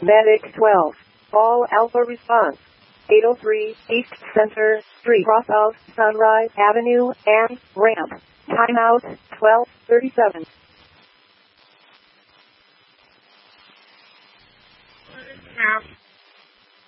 Medic 12. All Alpha response. 803 East Center Street, cross of Sunrise Avenue and ramp. Timeout 12:37. Now.